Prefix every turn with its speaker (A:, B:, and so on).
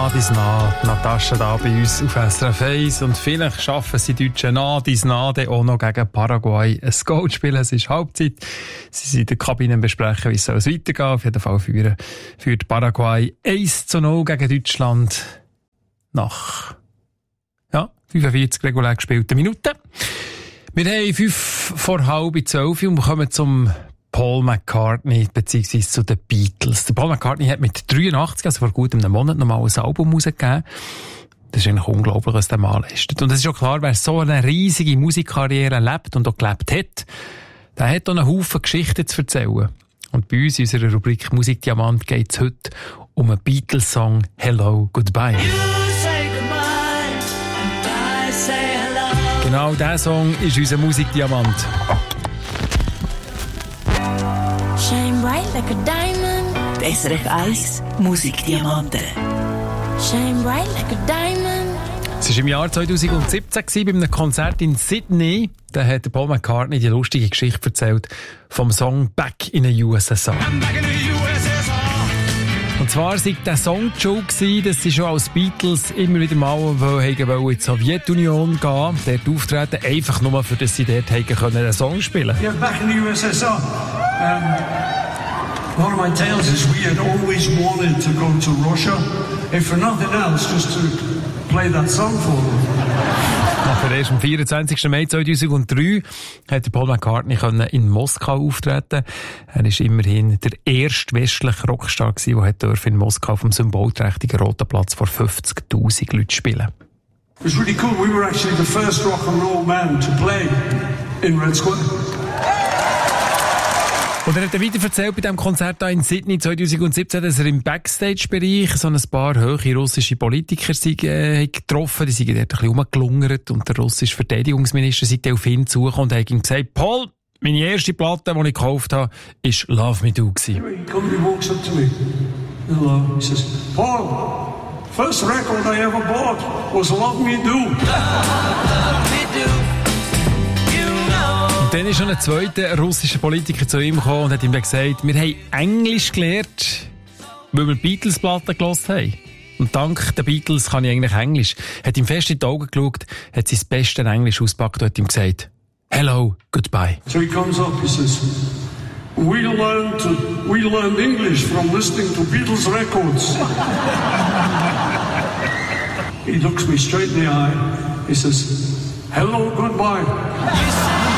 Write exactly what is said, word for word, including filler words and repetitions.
A: nah, dies nah. Natascha da bei uns auf S R F eins. Und vielleicht schaffen sie Deutschen nah, dies nah, dann auch noch gegen Paraguay ein Goal spielen. Es ist Halbzeit. Sie sind in der Kabine besprechen, wie es soll weitergehen. Auf jeden Fall führen, führt Paraguay eins zu null gegen Deutschland nach ja, fünfundvierzig regulär gespielten Minuten. Wir haben fünf vor halb zwölf und wir kommen zum Paul McCartney, beziehungsweise zu den Beatles. Der Paul McCartney hat mit dreiundachtzig, also vor gut einem Monat, nochmal ein Album rausgegeben. Das ist eigentlich unglaublich, was der Mann leistet. Und es ist auch klar, wer so eine riesige Musikkarriere lebt und auch gelebt hat, der hat auch einen Haufen Geschichten zu erzählen. Und bei uns in unserer Rubrik Musikdiamant geht es heute um einen Beatles-Song «Hello, Goodbye». Genau, dieser Song ist unser Musikdiamant.
B: Shine bright like a diamond.
C: S R F eins Musikdiamanten.
B: Shine bright like a diamond.
A: Es war im Jahr zweitausendsiebzehn bei einem Konzert in Sydney. Da hat Paul McCartney die lustige Geschichte erzählt vom Song «Back in the U S S R». Und zwar war der Song schon, dass sie schon als Beatles immer wieder mal in die Sowjetunion gehen, dort auftreten, einfach nur, für dass sie dort einen Song spielen können.
D: Yeah, back in the U S S R. Um, one of my tales is we had always wanted to go to Russia, if for nothing else, just to play that song for them.
A: Nachher erst am vierundzwanzigsten Mai zweitausenddrei hat Paul McCartney in Moskau auftreten. Er war immerhin der erste westliche Rockstar, der in Moskau auf dem symbolträchtigen Roten Platz vor fünfzigtausend Leuten spielen.
D: It was really cool. We were actually the first rock and roll band to play in Red Square.
A: Und er hat dann weiter erzählt bei diesem Konzert hier in Sydney zweitausendsiebzehn, dass er im Backstage-Bereich so ein paar hohe russische Politiker äh, getroffen hat. Die sind dort ein bisschen rumgelungert und der russische Verteidigungsminister sei auf ihn zugekommen und hat ihm gesagt, Paul, meine erste Platte, die ich gekauft habe, ist «Love Me Do» gewesen.
D: He comes, he walks up to me. Hello. He says, Paul, first record I ever bought was «Love Me Do».
A: Und dann ist schon ein zweiter russischer Politiker zu ihm gekommen und hat ihm gesagt, wir haben Englisch gelernt, weil wir Beatles-Platten gehört haben. Und dank der Beatles kann ich eigentlich Englisch. Hat ihm fest in die Augen geschaut, hat sein bestes Englisch ausgepackt und hat ihm gesagt, «Hello, goodbye».
D: So he comes up, he says, we learned, to, we learned English from listening to Beatles records. He looks me straight in the eye, he says, «Hello, goodbye».